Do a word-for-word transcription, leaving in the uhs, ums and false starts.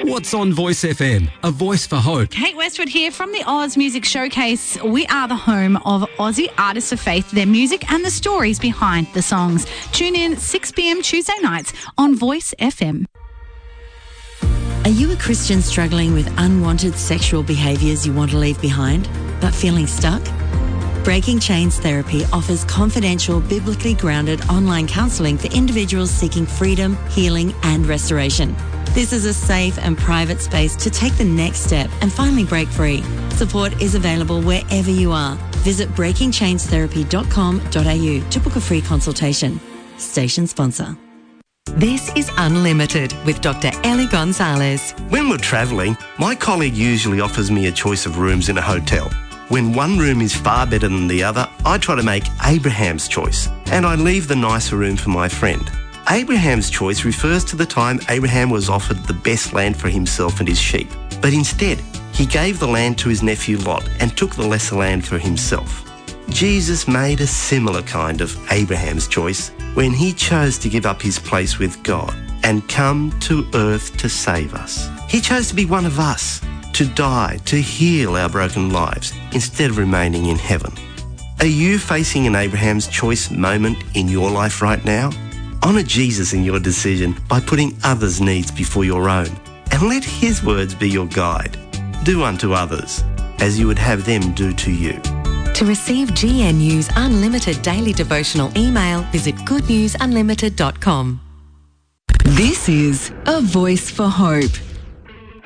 What's on Voice F M? A voice for hope. Kate Westwood here from the Oz Music Showcase. We are the home of Aussie artists of faith, their music and the stories behind the songs. Tune in six p.m. Tuesday nights on Voice F M. Are you a Christian struggling with unwanted sexual behaviours you want to leave behind, but feeling stuck? Breaking Chains Therapy offers confidential, biblically grounded online counselling for individuals seeking freedom, healing and restoration. This is a safe and private space to take the next step and finally break free. Support is available wherever you are. Visit breaking chains therapy dot com dot a u to book a free consultation. Station sponsor. This is Unlimited with Doctor Ellie Gonzalez. When we're travelling, my colleague usually offers me a choice of rooms in a hotel. When one room is far better than the other, I try to make Abraham's choice, and I leave the nicer room for my friend. Abraham's choice refers to the time Abraham was offered the best land for himself and his sheep. But instead, he gave the land to his nephew Lot and took the lesser land for himself. Jesus made a similar kind of Abraham's choice when he chose to give up his place with God and come to earth to save us. He chose to be one of us, to die, to heal our broken lives, instead of remaining in heaven. Are you facing an Abraham's choice moment in your life right now? Honour Jesus in your decision by putting others' needs before your own, and let his words be your guide. Do unto others as you would have them do to you. To receive G N U's unlimited daily devotional email, visit good news unlimited dot com. This is A Voice for Hope